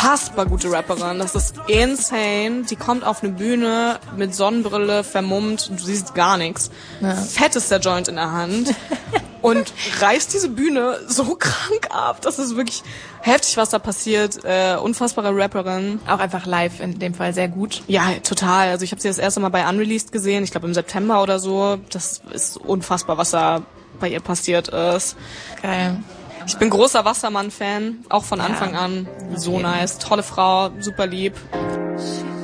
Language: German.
unfassbar gute Rapperin. Das ist insane. Die kommt auf eine Bühne mit Sonnenbrille, vermummt, du siehst gar nichts. Ja. Fett ist der Joint in der Hand. Und reißt diese Bühne so krank ab. Das ist wirklich heftig, was da passiert. Unfassbare Rapperin. Auch einfach live in dem Fall sehr gut. Ja, total. Also ich habe sie das erste Mal bei Unreleased gesehen. Ich glaube im September oder so. Das ist unfassbar, was da bei ihr passiert ist. Geil. Ich bin großer Wassermann-Fan. Auch von Anfang an. So nice. Tolle Frau. Super lieb.